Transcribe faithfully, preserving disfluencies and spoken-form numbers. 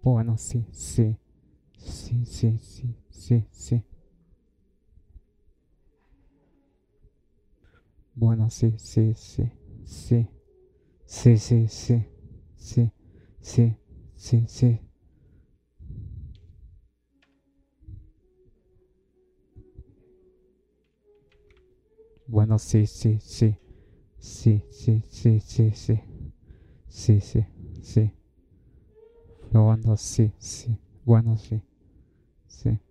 Bueno, sí, sí. Sí, sí, sí, sí, sí. Bueno, sí, sí, sí, sí. Sí, sí, sí. Sí, sí, sí, sí. Bueno, sí, sí, sí. Sí, sí, sí, sí, sí. Sí, sí, sí. Probando, sí, sí. Bueno, sí, sí.